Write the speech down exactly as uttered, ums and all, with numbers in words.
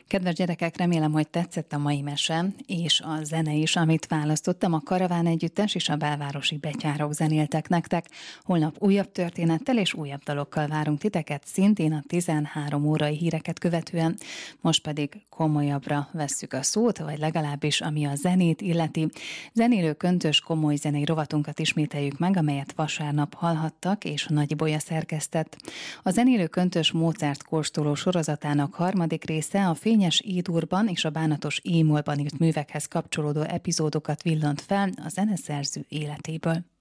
Kedves gyerekek, remélem, hogy tetszett a mai mese, és a zene is, amit választottam. A Karaván Együttes és a Belvárosi Betyárok zenéltek nektek. Holnap újabb történettel és újabb dalokkal várunk titeket, szintén a tizenhárom órai híreket követően. Most pedig komolyabbra vesszük a szót, vagy legalábbis ami a zenét illeti. Zenélő köntös komoly zenei rovatunkat ismételjük meg, amelyet vasárnap hallhattak, és Nagy Ibolya szerkesztett. A zenélő köntös Mozart kóstoló sorozatának harmadik része a Fényes Édurban és a Bánatos Émolban írt művekhez kapcsolódó epizódokat villant fel a zeneszerző életéből.